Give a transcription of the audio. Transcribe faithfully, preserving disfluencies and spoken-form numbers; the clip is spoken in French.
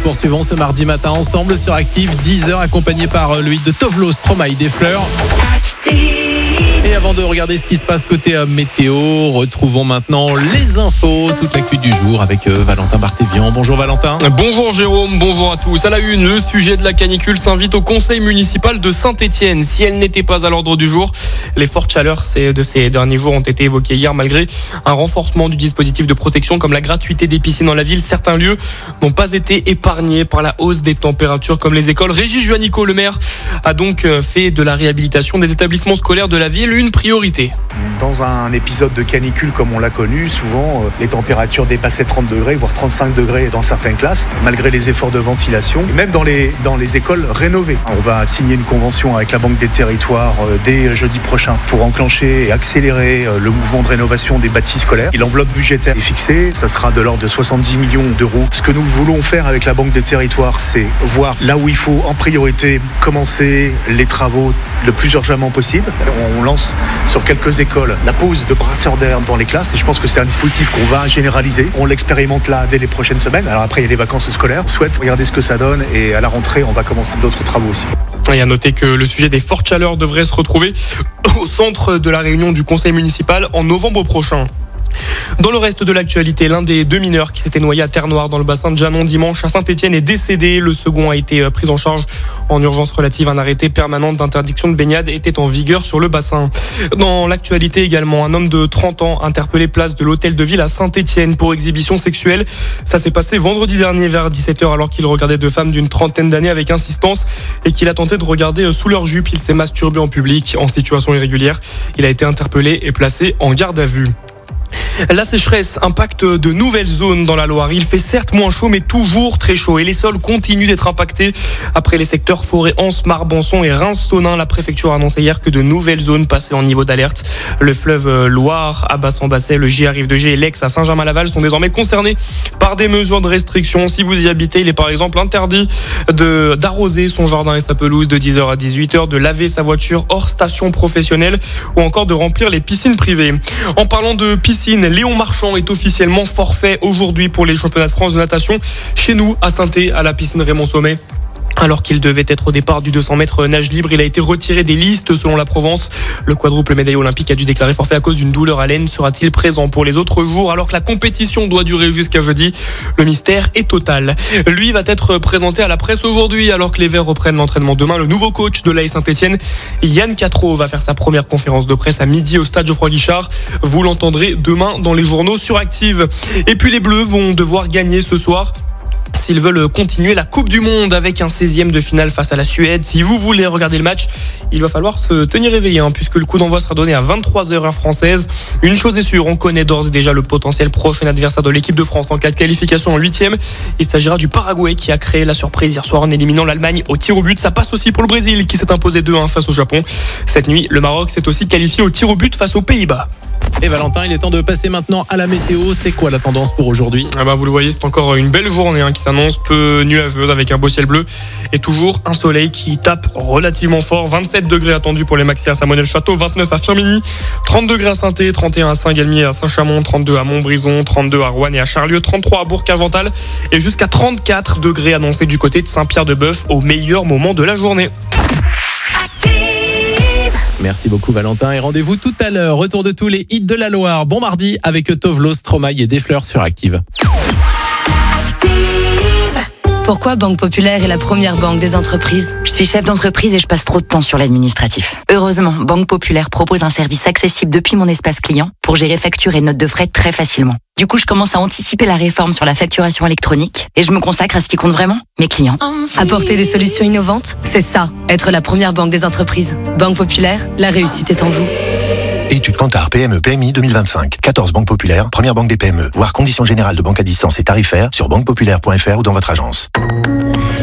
poursuivons ce mardi matin ensemble sur Active, dix heures, accompagné par le hit de Tovlo, Stromae, des fleurs. Et avant de regarder ce qui se passe côté euh, météo, retrouvons maintenant les infos, toute l'actu du jour avec euh, Valentin Barthévian. Bonjour Valentin. Bonjour Jérôme, bonjour à tous. À la une, le sujet de la canicule s'invite au conseil municipal de Saint-Étienne. Si elle n'était pas à l'ordre du jour, les fortes chaleurs de ces derniers jours ont été évoquées hier malgré un renforcement du dispositif de protection comme la gratuité des piscines dans la ville. Certains lieux n'ont pas été épargnés par la hausse des températures comme les écoles. Régis Juanico, le maire, a donc fait de la réhabilitation des établissements scolaires de la ville une priorité. Dans un épisode de canicule comme on l'a connu, souvent les températures dépassaient trente degrés, voire trente-cinq degrés dans certaines classes, malgré les efforts de ventilation, et même dans les, dans les écoles rénovées. On va signer une convention avec la Banque des Territoires dès jeudi prochain pour enclencher et accélérer le mouvement de rénovation des bâtis scolaires. Et l'enveloppe budgétaire est fixée, ça sera de l'ordre de soixante-dix millions d'euros. Ce que nous voulons faire avec la Banque des Territoires, c'est voir là où il faut en priorité commencer les travaux le plus urgemment possible. On lance sur quelques écoles la pose de brasseurs d'air dans les classes et je pense que c'est un dispositif qu'on va généraliser. On l'expérimente là dès les prochaines semaines. Alors après, il y a les vacances scolaires. On souhaite regarder ce que ça donne et à la rentrée, on va commencer d'autres travaux aussi. Et à noter que le sujet des fortes chaleurs devrait se retrouver au centre de la réunion du conseil municipal en novembre prochain. Dans le reste de l'actualité, l'un des deux mineurs qui s'était noyé à Terre-Noire dans le bassin de Janon dimanche à Saint-Étienne est décédé. Le second a été pris en charge en urgence relative. Un arrêté permanent d'interdiction de baignade était en vigueur sur le bassin. Dans l'actualité également, un homme de trente ans interpellé place de l'hôtel de ville à Saint-Étienne pour exhibition sexuelle. Ça s'est passé vendredi dernier vers dix-sept heures alors qu'il regardait deux femmes d'une trentaine d'années avec insistance et qu'il a tenté de regarder sous leur jupe. Il s'est masturbé en public en situation irrégulière. Il a été interpellé et placé en garde à vue. La sécheresse impacte de nouvelles zones dans la Loire. Il fait certes moins chaud, mais toujours très chaud. Et les sols continuent d'être impactés. Après les secteurs forêt, Anse, Marbançon et Reims-Sonin, la préfecture a annoncé hier que de nouvelles zones passaient en niveau d'alerte. Le fleuve Loire, à Bassan-Basset, le Gier à Rive-de-Gier et l'Aix à Saint-Germain-Laval sont désormais concernés par des mesures de restriction. Si vous y habitez, il est par exemple interdit de, d'arroser son jardin et sa pelouse de dix heures à dix-huit heures, de laver sa voiture hors station professionnelle ou encore de remplir les piscines privées. En parlant de piscine, Léon Marchand est officiellement forfait aujourd'hui pour les championnats de France de natation chez nous à Saint-Étienne à la piscine Raymond Sommet. Alors qu'il devait être au départ du deux cents mètres nage libre, il a été retiré des listes selon la Provence. Le quadruple médaillé olympique a dû déclarer forfait à cause d'une douleur à l'aine. Sera-t-il présent pour les autres jours alors que la compétition doit durer jusqu'à jeudi? Le mystère est total. Lui va être présenté à la presse aujourd'hui alors que les Verts reprennent l'entraînement demain. Le nouveau coach de l'A S Saint-Étienne, Yann Quatreau, va faire sa première conférence de presse à midi au stade Geoffroy-Guichard. Vous l'entendrez demain dans les journaux sur Active. Et puis les Bleus vont devoir gagner ce soir s'ils veulent continuer la Coupe du Monde avec un seizième de finale face à la Suède. Si vous voulez regarder le match, il va falloir se tenir éveillé hein, puisque le coup d'envoi sera donné à vingt-trois heures heure française. Une chose est sûre, on connaît d'ores et déjà le potentiel prochain adversaire de l'équipe de France en cas de qualification en huitième. Il s'agira du Paraguay qui a créé la surprise hier soir en éliminant l'Allemagne au tir au but. Ça passe aussi pour le Brésil qui s'est imposé deux un face au Japon. Cette nuit, le Maroc s'est aussi qualifié au tir au but face aux Pays-Bas. Et Valentin, il est temps de passer maintenant à la météo. C'est quoi la tendance pour aujourd'hui? Ah bah vous le voyez, c'est encore une belle journée hein, qui s'annonce, peu nuageuse avec un beau ciel bleu et toujours un soleil qui tape relativement fort. vingt-sept degrés attendus pour les maxi à Saint-Monel-Château, vingt-neuf à Firminy, trente degrés à Saint-Étienne, trente et un à Saint-Galmier et à Saint-Chamond, trente-deux à Montbrison, trente-deux à Roanne et à Charlieu, trente-trois à Bourg-Avental et jusqu'à trente-quatre degrés annoncés du côté de Saint-Pierre-de-Bœuf au meilleur moment de la journée. Merci beaucoup Valentin et rendez-vous tout à l'heure. Retour de tous les hits de la Loire. Bon mardi avec Tovlo, Stromae et des fleurs sur Active. Pourquoi Banque Populaire est la première banque des entreprises? Je suis chef d'entreprise et je passe trop de temps sur l'administratif. Heureusement, Banque Populaire propose un service accessible depuis mon espace client pour gérer factures et notes de frais très facilement. Du coup, je commence à anticiper la réforme sur la facturation électronique et je me consacre à ce qui compte vraiment, mes clients. Apporter des solutions innovantes, c'est ça, être la première banque des entreprises. Banque Populaire, la réussite est en vous. Étude Kantar P M E P M I deux mille vingt-cinq. quatorze banques populaires, première banque des P M E. Voir conditions générales de banque à distance et tarifaires sur banque populaire point f r ou dans votre agence.